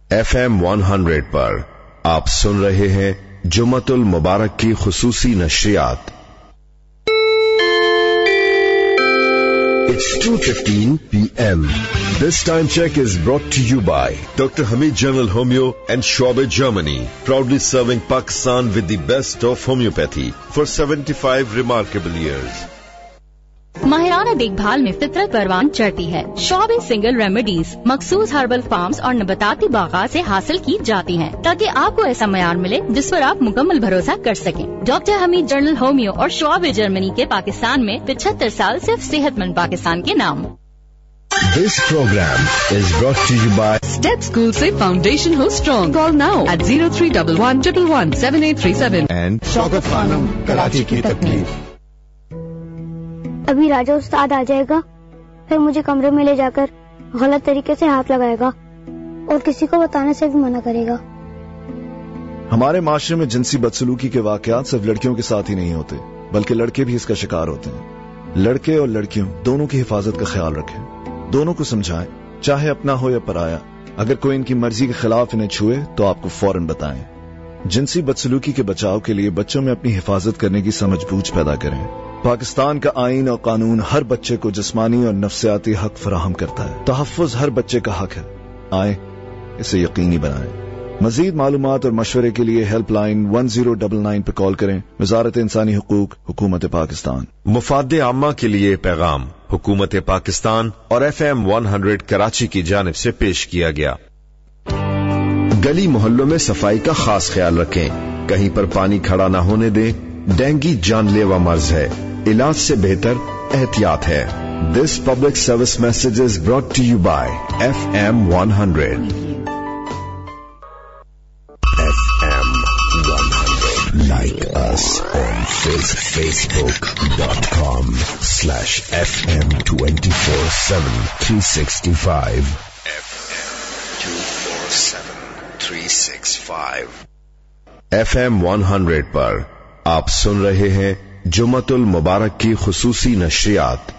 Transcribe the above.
FM 100 पर आप सुन रहे हैं जुम्मतुल मुबारक की खुसूसी नशरियात। It's 2:15 p.m. This time check is brought to you by Dr. Hamid General Homeo and Schwabe Germany, proudly serving Pakistan with the best of homeopathy for 75 remarkable years. माहिराना देखभाल में फितरत परवान चढ़ती है। शॉबे सिंगल रेमेडीज मखसूस हर्बल फार्म्स और नबाताती बागात से हासिल की जाती हैं, ताकि आपको ऐसा मयार मिले जिस पर आप मुकम्मल भरोसा कर सकें। डॉक्टर हमीद जनरल होमियो और शॉबे जर्मनी के पाकिस्तान में 75 साल सिर्फ सेहतमंद पाकिस्तान के नाम। This program is brought to you by Step School से फाउंडेशन हो strong. Call now at 0311117837 and Shaukat Khanam Karachi की तकलीफ। अभी राजा उस्ताद आ जाएगा, फिर मुझे कमरे में ले जाकर गलत तरीके से हाथ लगाएगा और किसी को बताने से भी मना करेगा। हमारे माशरे में जिनसी बदसलूकी के वाकयात सिर्फ लड़कियों के साथ ही नहीं होते, बल्कि लड़के भी इसका शिकार होते हैं। लड़के और लड़कियों दोनों की हिफाजत का ख्याल रखें, दोनों को समझाएं, चाहे अपना हो या पराया। अगर कोई इनकी मर्जी के खिलाफ इन्हें छुए तो आपको फौरन बताएं। जिनसी बदसलूकी के बचाव के लिए बच्चों में अपनी हिफाजत करने की समझबूझ पैदा करें। पाकिस्तान का आईन और कानून हर बच्चे को जिस्मानी और नफ्सियाती हक फराहम करता है। तहफ़्फ़ुज़ हर बच्चे का हक है। आए इसे यकीनी बनाएं। मज़ीद मालूमात और मशवरे के लिए हेल्पलाइन 1099 पर कॉल करें। वज़ारत इंसानी हुकूक, हुकूमत पाकिस्तान। मुफ़ाद्दे आम्मा के लिए पैगाम हुकूमत पाकिस्तान और FM 100 कराची की जानिब से पेश किया गया। गली मोहल्लों में सफाई का खास ख्याल रखें। कहीं पर पानी खड़ा न होने दें। डेंगू जानलेवा मर्ज है, इलाज से बेहतर एहतियात है। This public service message is brought to you bye FM 100। FM 100. Like us on Facebook.com/FM 24/7 365. FM 24/7 365. FM 100 पर आप सुन रहे हैं जुम्मतुल मुबारक की खुसूसी नशरियात।